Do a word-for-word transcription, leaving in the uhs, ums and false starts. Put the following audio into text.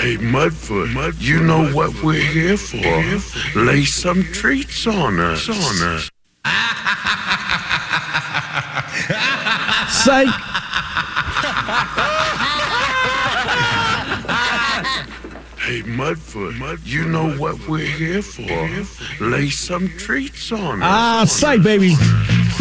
Hey, Mudfoot, Mudfoot, you know Mudfoot, what we're here for. Here for. Lay some treats on us. On us. Psych. Hey, Mudfoot, Mudfoot, you know Mudfoot, what we're here for. Here for. Lay some treats on us. Ah, psych, baby.